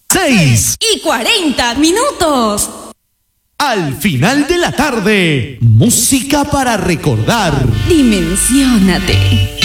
6:40. Al final de la tarde, música para recordar. Dimensiónate.